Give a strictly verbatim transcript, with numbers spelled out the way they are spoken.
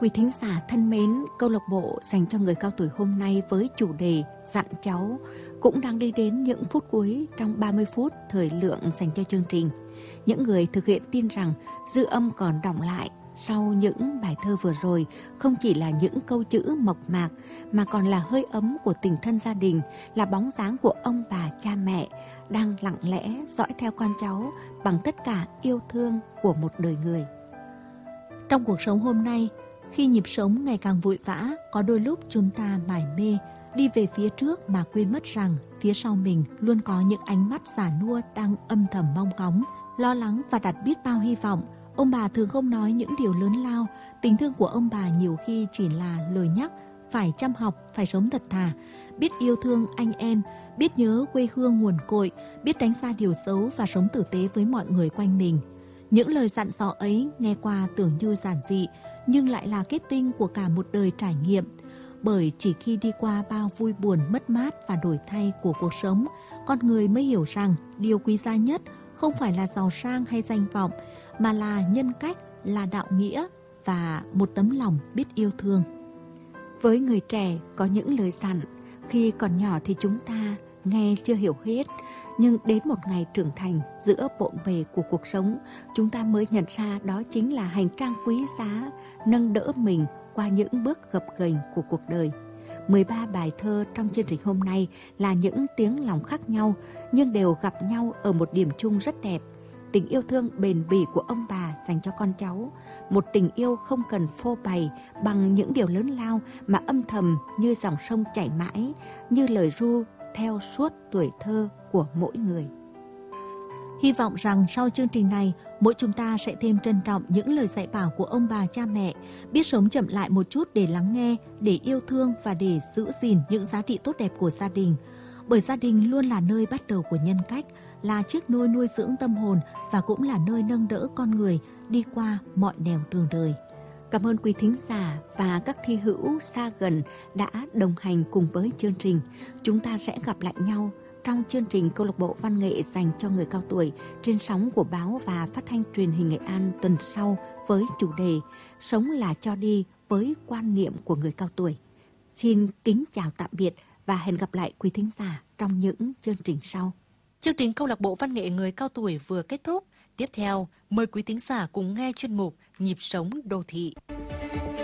Quý thính giả thân mến, câu lạc bộ dành cho người cao tuổi hôm nay với chủ đề Dặn cháu cũng đang đi đến những phút cuối trong ba mươi phút thời lượng dành cho chương trình. Những người thực hiện tin rằng dư âm còn đọng lại sau những bài thơ vừa rồi không chỉ là những câu chữ mộc mạc mà còn là hơi ấm của tình thân gia đình, là bóng dáng của ông bà cha mẹ đang lặng lẽ dõi theo con cháu bằng tất cả yêu thương của một đời người. Trong cuộc sống hôm nay, khi nhịp sống ngày càng vội vã, có đôi lúc chúng ta mải mê, đi về phía trước mà quên mất rằng phía sau mình luôn có những ánh mắt già nua đang âm thầm mong ngóng, lo lắng và đặt biết bao hy vọng. Ông bà thường không nói những điều lớn lao, tình thương của ông bà nhiều khi chỉ là lời nhắc phải chăm học, phải sống thật thà, biết yêu thương anh em, biết nhớ quê hương nguồn cội, biết tránh xa điều xấu và sống tử tế với mọi người quanh mình. Những lời dặn dò ấy nghe qua tưởng như giản dị, nhưng lại là kết tinh của cả một đời trải nghiệm. Bởi chỉ khi đi qua bao vui buồn, mất mát và đổi thay của cuộc sống, con người mới hiểu rằng điều quý giá nhất không phải là giàu sang hay danh vọng, mà là nhân cách, là đạo nghĩa và một tấm lòng biết yêu thương. Với người trẻ có những lời dặn, khi còn nhỏ thì chúng ta nghe chưa hiểu hết, nhưng đến một ngày trưởng thành giữa bộn bề của cuộc sống, chúng ta mới nhận ra đó chính là hành trang quý giá, nâng đỡ mình qua những bước gập ghềnh của cuộc đời. mười ba bài thơ trong chương trình hôm nay là những tiếng lòng khác nhau, nhưng đều gặp nhau ở một điểm chung rất đẹp. Tình yêu thương bền bỉ của ông bà dành cho con cháu. Một tình yêu không cần phô bày bằng những điều lớn lao mà âm thầm như dòng sông chảy mãi, như lời ru theo suốt tuổi thơ của mỗi người. Hy vọng rằng sau chương trình này, mỗi chúng ta sẽ thêm trân trọng những lời dạy bảo của ông bà cha mẹ, biết sống chậm lại một chút để lắng nghe, để yêu thương và để giữ gìn những giá trị tốt đẹp của gia đình. Bởi gia đình luôn là nơi bắt đầu của nhân cách, là chiếc nôi nuôi dưỡng tâm hồn và cũng là nơi nâng đỡ con người đi qua mọi nẻo đường đời. Cảm ơn quý thính giả và các thi hữu xa gần đã đồng hành cùng với chương trình. Chúng ta sẽ gặp lại nhau trong chương trình câu lạc bộ văn nghệ dành cho người cao tuổi trên sóng của báo và phát thanh truyền hình Nghệ An tuần sau với chủ đề Sống là cho đi với quan niệm của người cao tuổi. Xin kính chào tạm biệt và hẹn gặp lại quý thính giả trong những chương trình sau. Chương trình câu lạc bộ văn nghệ người cao tuổi vừa kết thúc. Tiếp theo, mời quý thính giả cùng nghe chuyên mục Nhịp sống đô thị.